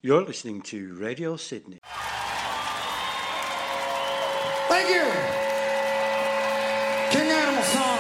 You're listening to Radio Sydney. Thank you. King Animal song.